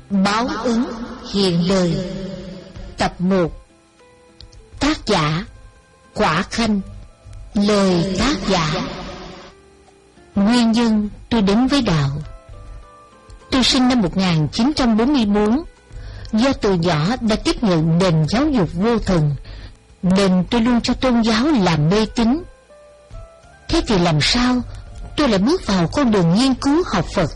Báo ứng hiện đời. Tập 1. Tác giả Quả Khanh. Lời tác giả. Nguyên nhân tôi đến với đạo. Tôi sinh năm 1944. Do từ nhỏ đã tiếp nhận nền giáo dục vô thần, nên tôi luôn cho tôn giáo làm mê tín. Thế thì làm sao tôi lại bước vào con đường nghiên cứu học Phật?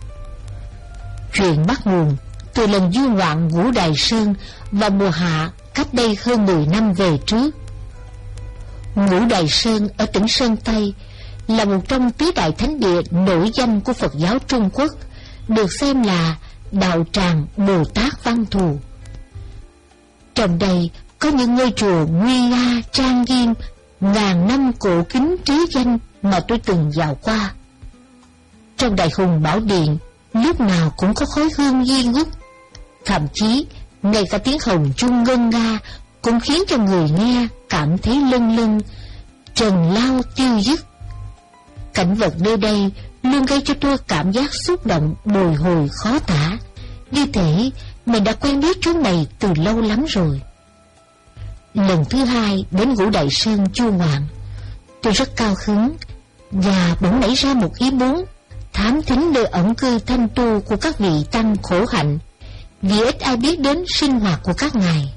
Chuyện bắt nguồn từ lần du ngoạn Ngũ Đài Sơn vào mùa hạ cách đây hơn 10 năm về trước. Ngũ Đài Sơn ở tỉnh Sơn Tây là một trong tứ đại thánh địa nổi danh của Phật giáo Trung Quốc, được xem là đạo tràng Bồ Tát Văn Thù. Trong đây có những ngôi chùa nguy nga trang nghiêm, ngàn năm cổ kính trí danh mà tôi từng dạo qua. Trong Đại Hùng Bảo Điện lúc nào cũng có khói hương nghi ngút, thậm chí ngay cả tiếng hồng chuông ngân nga cũng khiến cho người nghe cảm thấy lâng lâng, trần lao tiêu dứt. Cảnh vật nơi đây luôn gây cho tôi cảm giác xúc động bồi hồi khó tả, như thể mình đã quen biết chỗ này từ lâu lắm rồi. Lần thứ hai đến Ngũ Đài Sơn du ngoạn, tôi rất cao hứng và bỗng nảy ra một ý muốn thám thính nơi ẩn cư thanh tu của các vị tăng khổ hạnh, vì ít ai biết đến sinh hoạt của các ngài.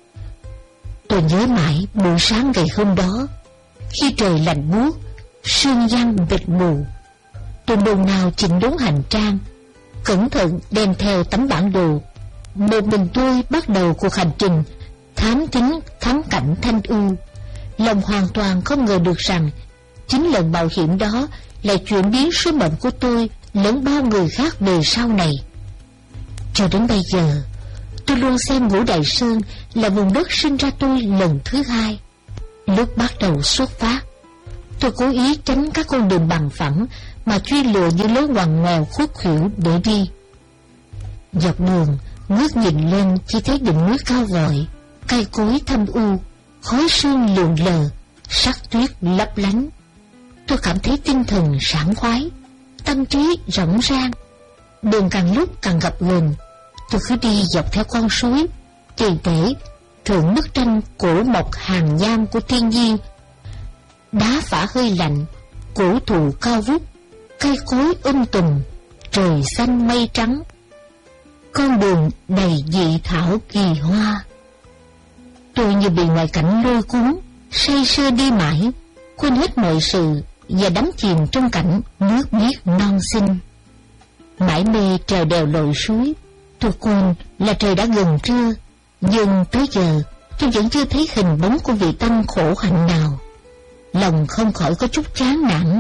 Tôi nhớ mãi buổi sáng ngày hôm đó, khi trời lạnh buốt, sương giăng mịt mù, tôi nôn nao chỉnh đốn hành trang, cẩn thận đem theo tấm bản đồ. Một mình tôi bắt đầu cuộc hành trình thám thính thắng cảnh Thanh U. Lòng hoàn toàn không ngờ được rằng chính lần mạo hiểm đó lại chuyển biến số mệnh của tôi lẫn bao người khác về sau này. Cho đến bây giờ, tôi luôn xem Ngũ Đài Sơn là vùng đất sinh ra tôi lần thứ hai. Lúc bắt đầu xuất phát, tôi cố ý tránh các con đường bằng phẳng mà truy lừa những lối ngoằn ngoèo khúc khuỷu để đi. Dọc đường, ngước nhìn lên chỉ thấy đỉnh núi cao vọi, cây cối thâm u, khói sương lượn lờ, sắc tuyết lấp lánh. Tôi cảm thấy tinh thần sảng khoái, tâm trí rỗng rang. Đường càng lúc càng gập ghềnh. Tôi cứ đi dọc theo con suối, tiền thể thượng bức tranh cổ mộc hàng nham của thiên nhiên. Đá phả hơi lạnh, cổ thụ cao vút, cây cối tùm, trời xanh mây trắng. Con đường đầy dị thảo kỳ hoa. Tôi như bị ngoại cảnh lôi cuốn, say sưa đi mãi, quên hết mọi sự và đắm chìm trong cảnh nước biếc non xinh. Mãi mê trèo đèo lội suối, tôi quên là trời đã gần trưa, nhưng tới giờ tôi vẫn chưa thấy hình bóng của vị tăng khổ hạnh nào. Lòng không khỏi có chút chán nản.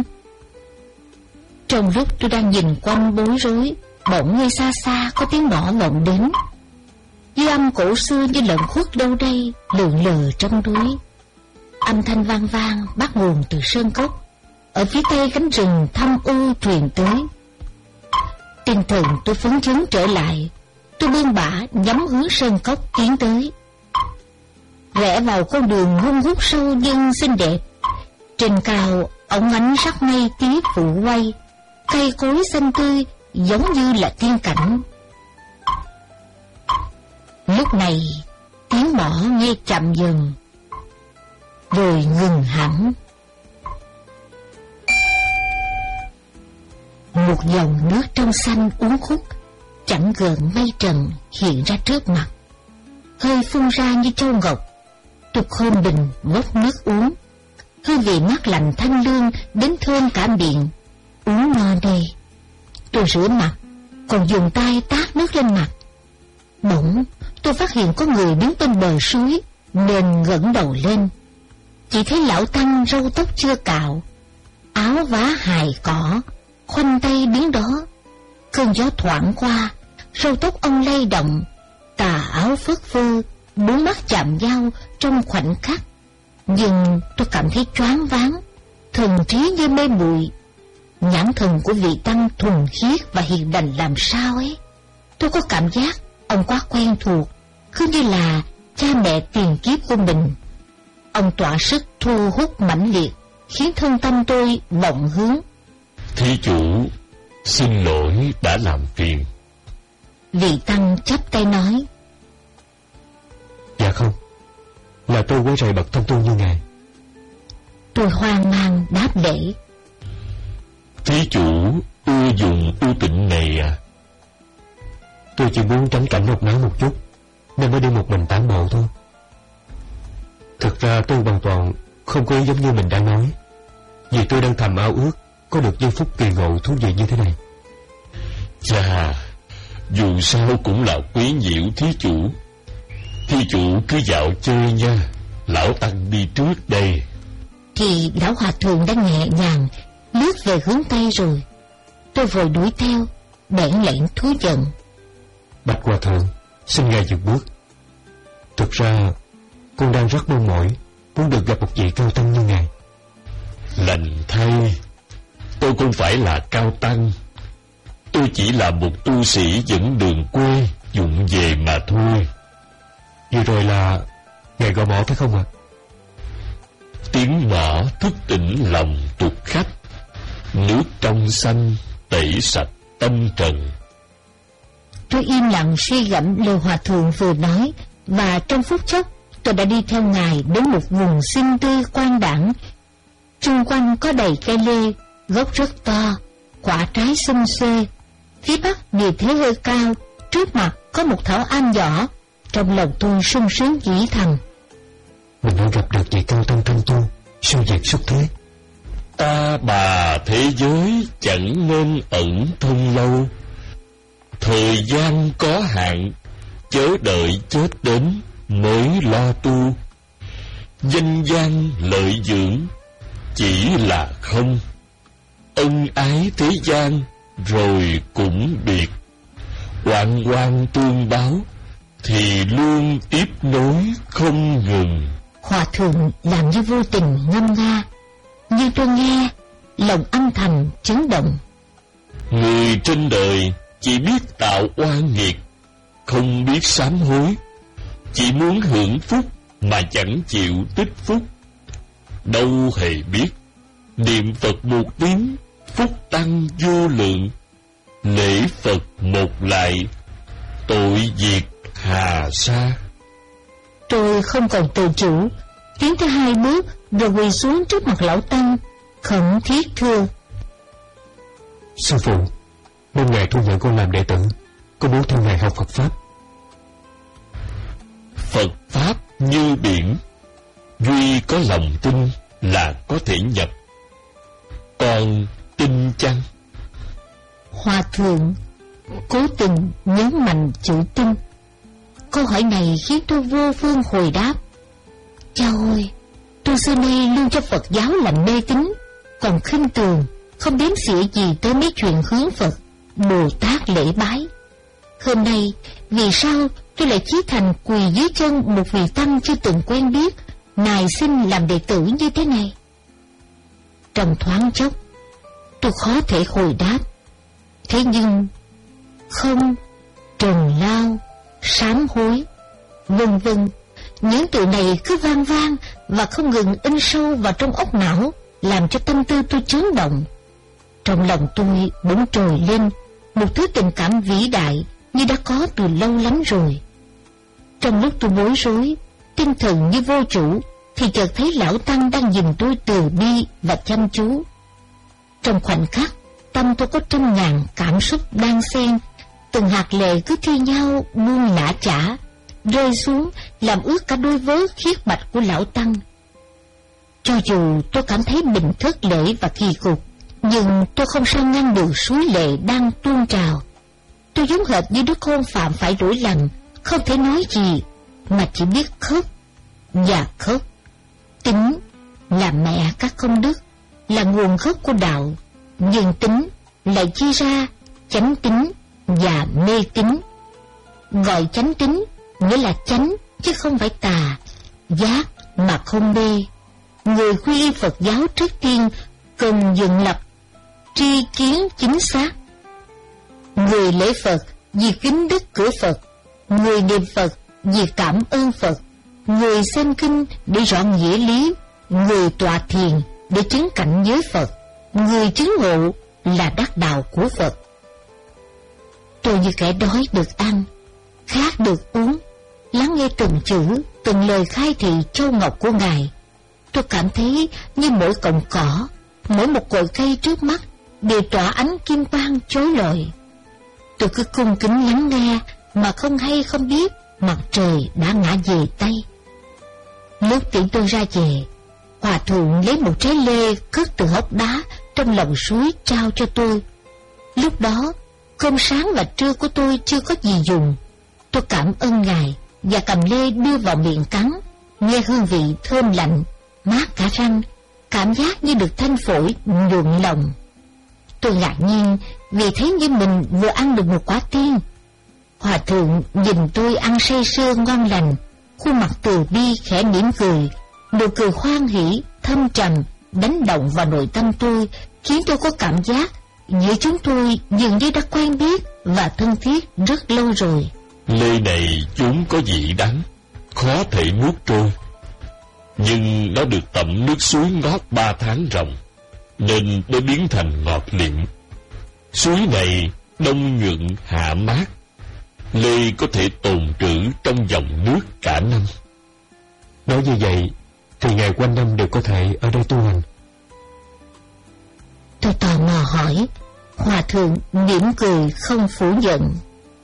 Trong lúc tôi đang nhìn quanh bối rối, bỗng nghe xa xa có tiếng mõ vọng đến. Dư âm cổ xưa như lợn khuất đâu đây lượn lờ trong núi. Âm thanh vang vang bắt nguồn từ sơn cốc ở phía tây cánh rừng thâm u truyền tới. Tinh thần tôi phấn chấn trở lại. Tôi buông bả nhắm hướng sơn cốc tiến tới. Rẽ vào con đường hun hút sâu nhưng xinh đẹp. Trên cao ống ánh sắc mây tía phủ quay, cây cối xanh tươi giống như là tiên cảnh. Lúc này tiếng mõ nghe chậm dần rồi ngừng hẳn. Một dòng nước trong xanh uốn khúc chẳng gợn mây trần hiện ra trước mặt, hơi phun ra như châu ngọc. Tôi khom bình ngốc nước uống, hương vị mát lạnh thanh lương đến thơm cả miệng. Uống no đi, tôi rửa mặt còn dùng tay tát nước lên mặt. Bỗng tôi phát hiện có người đứng bên bờ suối nên ngẩng đầu lên. Chỉ thấy lão tăng râu tóc chưa cạo, áo vá hài cỏ, khoanh tay đứng đó. Cơn gió thoảng qua, râu tóc ông lay động, tà áo phất phơ, bốn mắt chạm nhau trong khoảnh khắc. Nhưng tôi cảm thấy choáng váng, thần trí như mê muội. Nhãn thần của vị tăng thuần khiết và hiền lành làm sao ấy. Tôi có cảm giác ông quá quen thuộc, cứ như là cha mẹ tiền kiếp của mình. Ông tỏa sức thu hút mãnh liệt, khiến thân tâm tôi vọng hướng. Thí chủ, xin lỗi đã làm phiền. Vị tăng chắp tay nói: Dạ không, là tôi quấy rầy bậc thông tu như ngài. Tôi hoang mang đáp lễ: Thí chủ ưa dùng tu tịnh này à? Tôi chỉ muốn tránh cảnh ồn náo một chút, nên mới đi một mình tản bộ thôi. Thực ra tôi hoàn toàn không có ý giống như mình đã nói, vì tôi đang thầm ao ước có được giây phút kỳ ngộ thú vị như thế này. Chà, dù sao cũng là quấy nhiễu thí chủ. Thí chủ cứ dạo chơi nha, lão tăng đi trước đây. Thì lão hòa thượng đã nhẹ nhàng lướt về hướng Tây rồi. Tôi vội đuổi theo, bẽn lẽn thú giận: Bạch hòa thượng, xin ngài dừng bước. Thực ra con đang rất mong mỏi muốn được gặp một vị cao tăng như ngài. Lành thay, tôi không phải là cao tăng. Tôi chỉ là một tu sĩ dẫn đường quê vụng về mà thôi. Vừa rồi là ngài gõ mõ phải không ạ? Tiếng mõ thức tỉnh lòng tục khách, nước trong xanh tẩy sạch tâm trần. Tôi im lặng suy gẫm lời hòa thượng vừa nói, và trong phút chốc tôi đã đi theo ngài đến một vùng xinh tươi quang đãng. Xung quanh có đầy cây lê, gốc rất to, quả trái xum xuê. Phía bắc địa thế hơi cao, trước mặt có một thảo am nhỏ. Trong lòng tôi sung sướng dĩ thầm: Mình đã gặp được vị cao tăng thanh tu, siêu diệt xuất thế. Ta bà thế giới chẳng nên ẩn thân lâu. Thời gian có hạn, chớ đợi chết đến mới lo tu. Danh gian lợi dưỡng chỉ là không. Ân ái thế gian rồi cũng biệt. Oan oan tương báo thì luôn tiếp nối không ngừng. Hòa thượng làm như vô tình ngâm nga, nhưng tôi nghe lòng âm thầm chấn động. Người trên đời chỉ biết tạo oan nghiệt, không biết sám hối, chỉ muốn hưởng phúc mà chẳng chịu tích phúc. Đâu hề biết niệm Phật một tiếng, phúc tăng vô lượng. Lễ Phật một lại, tội diệt hà sa. Tôi không còn tự chủ, tiến tới 2 bước rồi quỳ xuống trước mặt lão tăng, khẩn thiết thưa: Sư phụ, mong ngài thu nhận con làm đệ tử, con muốn theo ngài học Phật pháp. Phật pháp như biển, duy có lòng tin là có thể nhập. Con tin chăng? Hòa thượng cố tình nhấn mạnh chữ tin. Câu hỏi này khiến tôi vô phương hồi đáp. Cha ơi, tôi xưa nay luôn cho Phật giáo làm mê tín, còn khinh thường, không đếm xỉa gì tới mấy chuyện hướng Phật, Bồ Tát lễ bái. Hôm nay vì sao tôi lại chí thành quỳ dưới chân một vị tăng chưa từng quen biết, nài xin làm đệ tử như thế này? Trong thoáng chốc tôi khó thể hồi đáp. Thế nhưng không, trần lao, sám hối, vân vân, những từ này cứ vang vang và không ngừng in sâu vào trong óc não, làm cho tâm tư tôi chấn động. Trong lòng tôi bỗng trồi lên một thứ tình cảm vĩ đại như đã có từ lâu lắm rồi. Trong lúc tôi bối rối, tinh thần như vô chủ, thì chợt thấy lão tăng đang nhìn tôi từ bi và chăm chú. Trong khoảnh khắc, tâm tôi có trăm ngàn cảm xúc đan xen, từng hạt lệ cứ thi nhau buông lã chả, rơi xuống làm ướt cả đôi vớ khiết bạch của lão tăng. Cho dù tôi cảm thấy bình thất lễ và kỳ cục, nhưng tôi không sao ngăn được suối lệ đang tuôn trào. Tôi giống hệt như đứa con phạm phải lỗi lầm, không thể nói gì mà chỉ biết khóc và khóc. Tính là mẹ các công đức, là nguồn gốc của đạo, nhưng tính lại chia ra chánh tính và mê tín. Gọi chánh tính nghĩa là chánh chứ không phải tà, giác mà không mê. Người quy y Phật giáo trước tiên cần dựng lập tri kiến chính xác. Người lễ Phật vì kính đức cửa Phật, người niệm Phật vì cảm ơn Phật, người xem kinh để rõ nghĩa lý, người tọa thiền để chứng cảnh giới Phật, người chứng ngộ là đắc đạo của Phật. Tôi như kẻ đói được ăn, khát được uống, lắng nghe từng chữ, từng lời khai thị châu ngọc của Ngài. Tôi cảm thấy như mỗi cọng cỏ, mỗi một cội cây trước mắt đều tỏa ánh kim quang chói lọi. Tôi cứ cung kính lắng nghe mà không hay không biết mặt trời đã ngã về Tây. Lúc tiễn tôi ra về, Hòa thượng lấy một trái lê cất từ hốc đá trong lòng suối trao cho tôi. Lúc đó cơm sáng và trưa của tôi chưa có gì dùng. Tôi cảm ơn Ngài và cầm lê đưa vào miệng cắn, nghe hương vị thơm lạnh, mát cả răng, cảm giác như được thanh phổi nhuận lòng. Tôi ngạc nhiên vì thấy như mình vừa ăn được một quả tiên. Hòa thượng nhìn tôi ăn say sưa ngon lành, khuôn mặt từ bi khẽ mỉm cười, nụ cười hoan hỷ thâm trầm đánh động vào nội tâm tôi, khiến tôi có cảm giác giữa chúng tôi dường như đã quen biết và thân thiết rất lâu rồi. Lê này vốn có vị đắng, khó thể nuốt trôi, nhưng nó được tẩm nước suối ngót 3 tháng ròng, nên mới biến thành ngọt liệm. Suối này đông nhuận hạ mát, lê có thể tồn trữ trong dòng nước cả năm. Nói như vậy thì Ngài quanh năm đều có thể ở đây tu hành. Tôi tò mò hỏi. Hòa thượng mỉm cười không phủ nhận.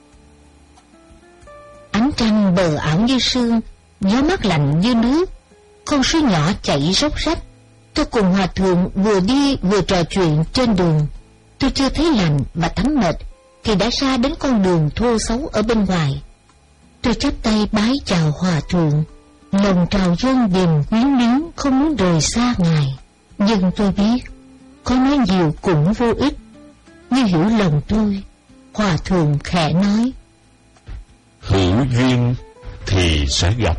Ánh trăng bờ ảo như sương, gió mát lạnh như nước, con suối nhỏ chảy róc rách. Tôi cùng Hòa thượng vừa đi vừa trò chuyện trên đường. Tôi chưa thấy lành và thấm mệt thì đã ra đến con đường thô xấu ở bên ngoài. Tôi chắp tay bái chào Hòa thượng, lòng trào dâng điềm quyến luyến không muốn rời xa Ngài. Nhưng tôi biết có nói nhiều cũng vô ích. Như hiểu lòng tôi, Hòa thượng khẽ nói: hữu duyên thì sẽ gặp.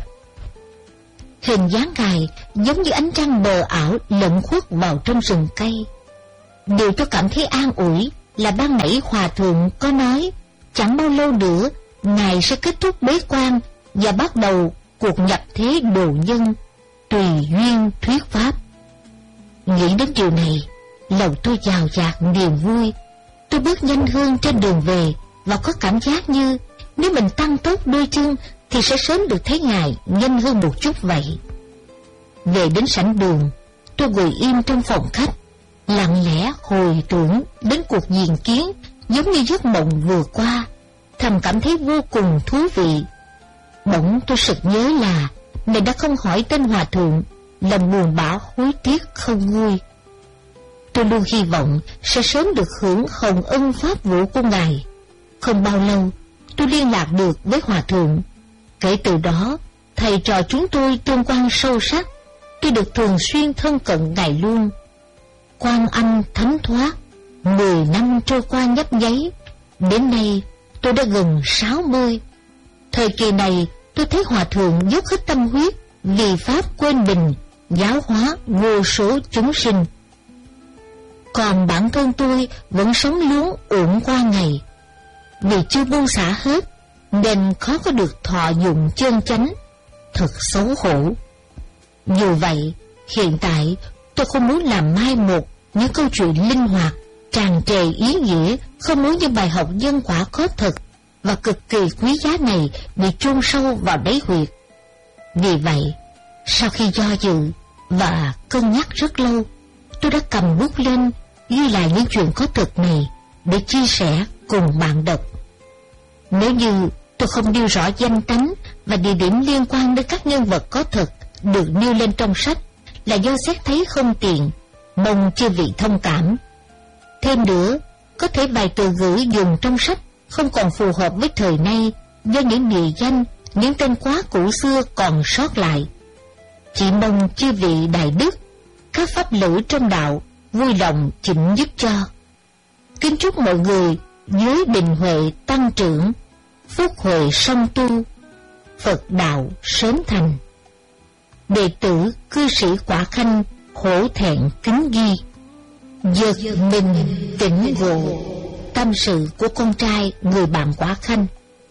Hình dáng Ngài giống như ánh trăng bờ ảo lẫn khuất vào trong rừng cây. Điều tôi cảm thấy an ủi là ban nãy Hòa thượng có nói chẳng bao lâu nữa Ngài sẽ kết thúc bế quan và bắt đầu cuộc nhập thế độ nhân, tùy duyên thuyết pháp. Nghĩ đến điều này, lòng tôi dào dạt niềm vui. Tôi bước nhanh hơn trên đường về và có cảm giác như nếu mình tăng tốc đôi chân thì sẽ sớm được thấy Ngài nhanh hơn một chút vậy. Về đến sảnh đường, tôi ngồi im trong phòng khách, lặng lẽ hồi tưởng đến cuộc diện kiến giống như giấc mộng vừa qua, thầm cảm thấy vô cùng thú vị. Bỗng tôi sực nhớ là mình đã không hỏi tên Hòa thượng, lòng buồn bã hối tiếc không nguôi. Tôi luôn hy vọng sẽ sớm được hưởng hồng ân pháp vụ của Ngài. Không bao lâu, tôi liên lạc được với Hòa thượng. Kể từ đó, thầy trò chúng tôi tương quan sâu sắc. Tôi được thường xuyên thân cận Ngài luôn. Quan Âm thấm thoát, 10 năm trôi qua nhấp nháy. Đến nay, tôi đã gần 60. Thời kỳ này, tôi thấy Hòa thượng dốc hết tâm huyết vì pháp quên mình, giáo hóa vô số chúng sinh. Còn bản thân tôi vẫn sống luống uổng qua ngày. Vì chưa buông xả hết nên khó có được thọ dụng chân chánh, thật xấu hổ. Dù vậy, hiện tại tôi không muốn làm mai một những câu chuyện linh hoạt, tràn trề ý nghĩa, không muốn những bài học nhân quả có thật và cực kỳ quý giá này bị chôn sâu vào đáy huyệt. Vì vậy, sau khi do dự và cân nhắc rất lâu, tôi đã cầm bút lên ghi lại những chuyện có thật này để chia sẻ cùng bạn đọc. Nếu như tôi không nêu rõ danh tánh và địa điểm liên quan đến các nhân vật có thật được nêu lên trong sách là do xét thấy không tiện, mong chư vị thông cảm. Thêm nữa, có thể bài từ ngữ dùng trong sách không còn phù hợp với thời nay do những địa danh, những tên quá cũ xưa còn sót lại. Chỉ mong chư vị đại đức, các pháp lữ trong đạo vui lòng chỉnh giúp cho. Kính chúc mọi người giới định huệ tăng trưởng, phúc huệ song tu, Phật đạo sớm thành. Đệ tử cư sĩ Quả Khanh hổ thẹn kính ghi. Giật mình tỉnh ngộ, tâm sự của con trai người bạn Quả Khanh.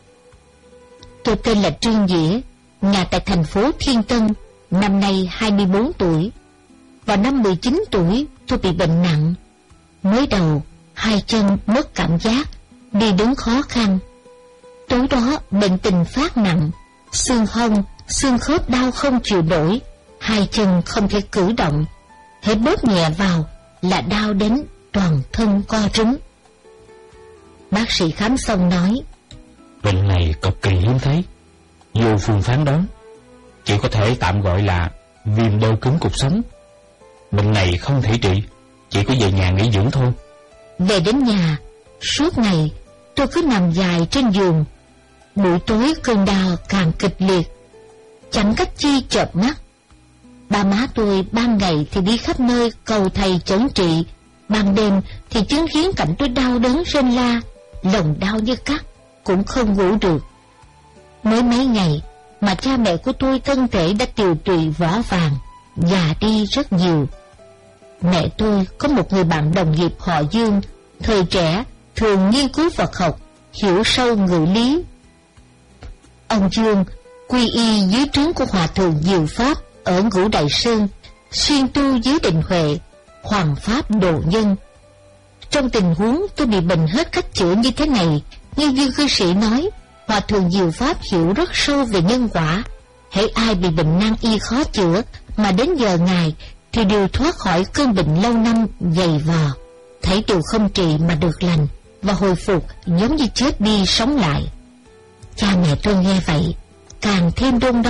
Tôi tên là Trương Dĩa, nhà tại thành phố Thiên Tân, năm nay 24 tuổi. Vào năm 19 tuổi tôi bị bệnh nặng. Mới đầu hai chân mất cảm giác, đi đứng khó khăn. Tối đó bệnh tình phát nặng, xương hông, xương khớp đau không chịu nổi, hai chân không thể cử động, hễ bóp nhẹ vào là đau đến toàn thân co rúm. Bác sĩ khám xong nói: bệnh này cực kỳ hiếm thấy, vô phương phán đoán, chỉ có thể tạm gọi là viêm đơ cứng cột sống. Bệnh này không thể trị, chỉ có về nhà nghỉ dưỡng thôi. Về đến nhà, suốt ngày tôi cứ nằm dài trên giường. Buổi tối cơn đau càng kịch liệt, chẳng cách chi chợp mắt. Ba má tôi ban ngày thì đi khắp nơi cầu thầy chẩn trị, ban đêm thì chứng kiến cảnh tôi đau đớn rên la, lòng đau như cắt, cũng không ngủ được. Mới mấy ngày mà cha mẹ của tôi thân thể đã tiều tụy võ vàng, già đi rất nhiều. Mẹ tôi có một người bạn đồng nghiệp họ Dương, thời trẻ thường nghiên cứu Phật học, hiểu sâu ngữ lý. Ông Dương quy y dưới trướng của Hòa thượng Diệu Pháp ở Ngũ Đại Sơn, xuyên tu dưới Định Huệ, Hoàng Pháp độ nhân. Trong tình huống tôi bị bệnh hết cách chữa như thế này, như Dương cư sĩ nói, Hòa thượng Diệu Pháp hiểu rất sâu về nhân quả. Hễ ai bị bệnh nan y khó chữa mà đến giờ Ngài thì đều thoát khỏi cơn bệnh lâu năm dày vò, thấy đều không trị mà được lành và hồi phục giống như chết đi sống lại. Cha mẹ tôi nghe vậy càng thêm đôn đau.